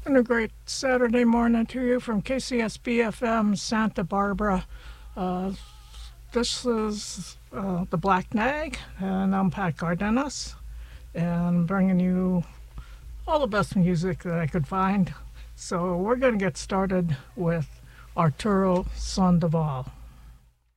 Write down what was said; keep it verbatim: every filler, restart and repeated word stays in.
And a great Saturday morning to you from K C S B F M Santa Barbara. Uh, this is uh, the Black Nag, and I'm Pat Cardenas, and bringing you all the best music that I could find. So we're going to get started with Arturo Sandoval.